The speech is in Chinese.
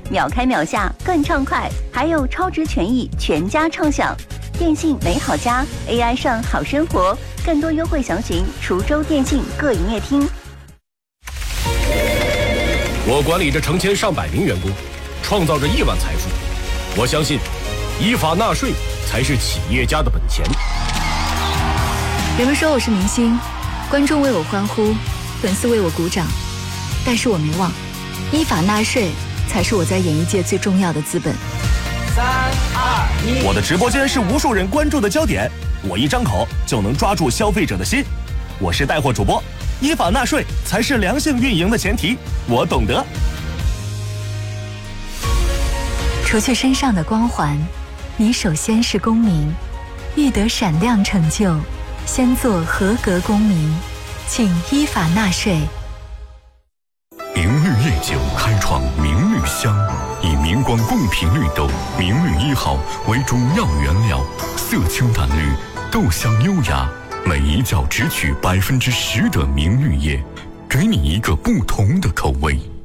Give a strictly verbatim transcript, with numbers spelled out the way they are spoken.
秒开秒下更畅快，还有超值权益全家畅享。电信美好家 A I 上好生活，更多优惠详询滁州电信各营业厅。 我管理着成千上百名员工，创造着亿万财富。我相信，依法纳税才是企业家的本钱。 人们说我是明星，观众为我欢呼，粉丝为我鼓掌，但是我没忘，依法纳税才是我在演艺界最重要的资本。 三二一， 我的直播间是无数人关注的焦点，我一张口就能抓住消费者的心。我是带货主播，依法纳税才是良性运营的前提，我懂得。 除去身上的光环，你首先是公民，欲得闪亮成就，先做合格公民，请依法纳税。 明绿夜酒开创明绿香，以明光贡品绿豆明绿一号为主要原料，色清淡绿，豆香优雅，每一窖只取百分之十的明绿叶，给你一个不同的口味。